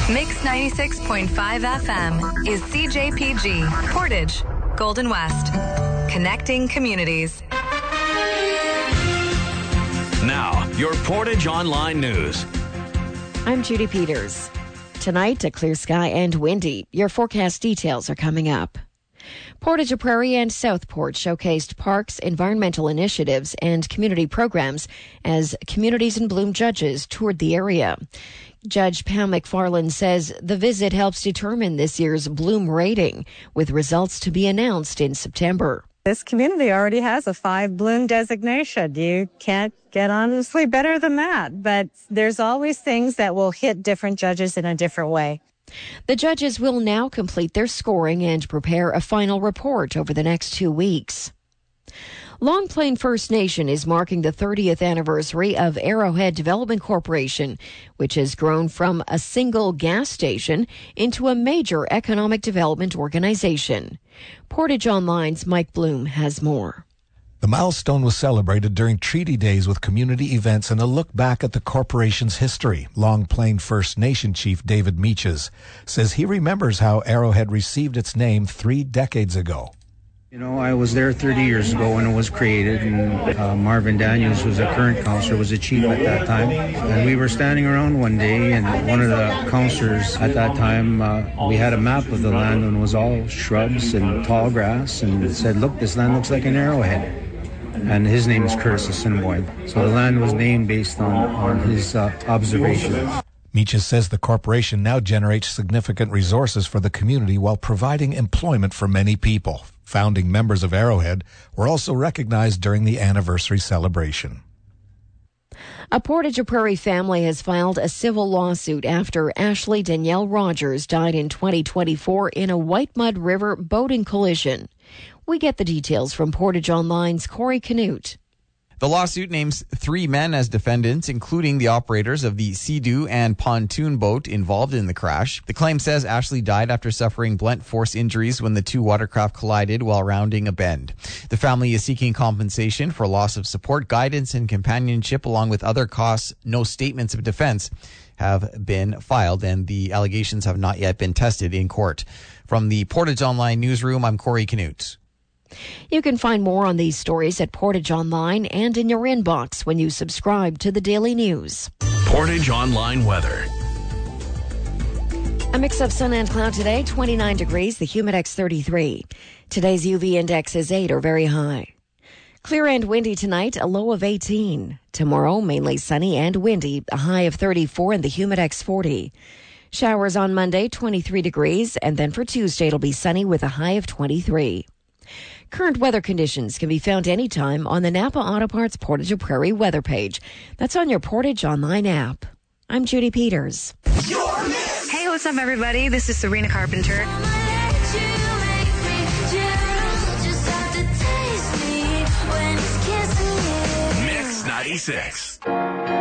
Mix 96.5 FM is CJPG, Portage, Golden West. Connecting communities. Now, your Portage Online News. I'm Judy Peters. Tonight, a clear sky and windy. Your forecast details are coming up. Portage Prairie and Southport showcased parks, environmental initiatives, and community programs as Communities in Bloom judges toured the area. Judge Pam McFarland says the visit helps determine this year's Bloom rating, with results to be announced in September. This community already has a 5 Bloom designation. You can't get honestly better than that. But there's always things that will hit different judges in a different way. The judges will now complete their scoring and prepare a final report over the next 2 weeks. Long Plain First Nation is marking the 30th anniversary of Arrowhead Development Corporation, which has grown from a single gas station into a major economic development organization. Portage Online's Mike Bloom has more. The milestone was celebrated during Treaty Days with community events and a look back at the corporation's history. Long Plain First Nation Chief David Meaches says he remembers how Arrowhead received its name 3 decades ago. You know, I was there 30 years ago when it was created, and Marvin Daniels, who was a current councillor, was a chief at that time. And we were standing around one day, and one of the councillors at that time, we had a map of the land, and it was all shrubs and tall grass, and it said, look, this land looks like an arrowhead. And his name is Curtis Assiniboine. So the land was named based on his observation. Meaches says the corporation now generates significant resources for the community while providing employment for many people. Founding members of Arrowhead were also recognized during the anniversary celebration. A Portage Prairie family has filed a civil lawsuit after Ashley Danielle Rogers died in 2024 in a Whitemud River boating collision. We get the details from Portage Online's Corey Canute. The lawsuit names 3 men as defendants, including the operators of the Sea-Doo and pontoon boat involved in the crash. The claim says Ashley died after suffering blunt force injuries when the 2 watercraft collided while rounding a bend. The family is seeking compensation for loss of support, guidance, and companionship, along with other costs. No statements of defense have been filed, and the allegations have not yet been tested in court. From the Portage Online newsroom, I'm Corey Canute. You can find more on these stories at Portage Online and in your inbox when you subscribe to the Daily News. Portage Online weather. A mix of sun and cloud today, 29 degrees, the Humidex 33. Today's UV index is 8 or very high. Clear and windy tonight, a low of 18. Tomorrow, mainly sunny and windy, a high of 34 and the Humidex 40. Showers on Monday, 23 degrees, and then for Tuesday it'll be sunny with a high of 23. Current weather conditions can be found anytime on the Napa Auto Parts Portage Prairie weather page. That's on your Portage Online app. I'm Judy Peters. Hey, what's up, everybody? This is Serena Carpenter. Mix 96.